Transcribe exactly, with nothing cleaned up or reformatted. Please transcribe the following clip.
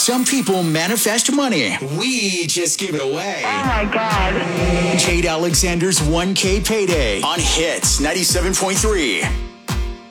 Some people manifest money. We just give it away. Oh my God. Jade Alexander's one K Payday on Hits ninety-seven point three.